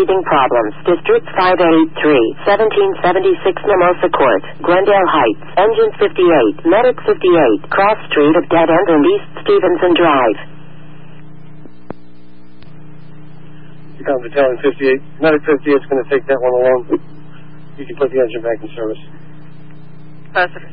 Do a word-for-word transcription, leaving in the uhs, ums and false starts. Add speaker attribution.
Speaker 1: breathing problems. District five eighty-three, seventeen seventy-six Mimosa Court, Glendale Heights, Engine fifty-eight, Medic fifty-eight, Cross Street of Dead End and East Stevenson Drive.
Speaker 2: You come to Battalion fifty-eight. Medic fifty-eight is going to take that one alone. You can put the engine back in service.
Speaker 3: Positive.